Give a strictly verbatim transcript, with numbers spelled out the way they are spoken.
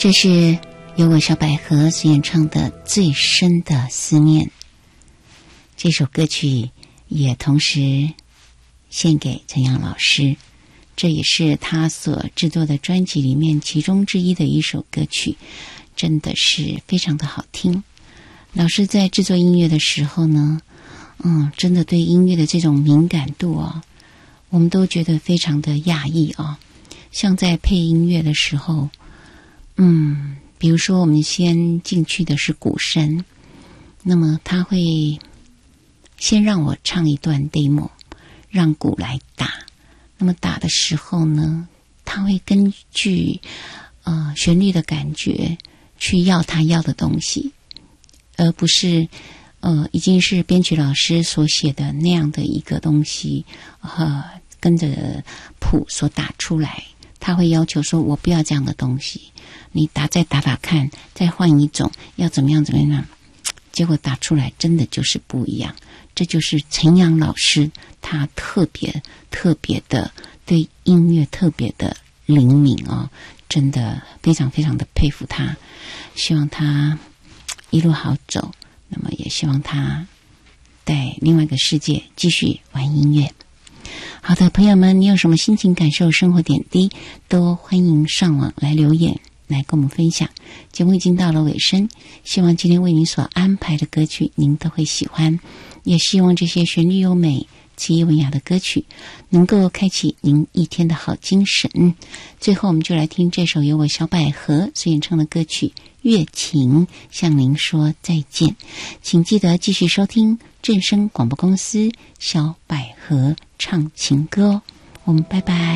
这是由我小百合所演唱的《最深的思念》。这首歌曲也同时献给陈阳老师，这也是他所制作的专辑里面其中之一的一首歌曲，真的是非常的好听。老师在制作音乐的时候呢，嗯，真的对音乐的这种敏感度哦，我们都觉得非常的讶异哦。像在配音乐的时候，嗯，比如说我们先进去的是鼓声，那么他会先让我唱一段 demo， 让鼓来打。那么打的时候呢，他会根据呃旋律的感觉去要他要的东西，而不是呃已经是编曲老师所写的那样的一个东西，呃跟着谱所打出来。他会要求说，我不要这样的东西，你打再打打看，再换一种，要怎么样怎么样，结果打出来真的就是不一样。这就是陈阳老师他特别特别的对音乐特别的灵敏哦，真的非常非常的佩服他，希望他一路好走，那么也希望他在另外一个世界继续玩音乐。好的，朋友们，你有什么心情感受、生活点滴，都欢迎上网来留言，来跟我们分享。节目已经到了尾声，希望今天为您所安排的歌曲您都会喜欢，也希望这些旋律优美、词意文雅的歌曲能够开启您一天的好精神。最后我们就来听这首由我小百合所演唱的歌曲《月情》，向您说再见。请记得继续收听正声广播公司小百合唱情歌哦，我们拜拜。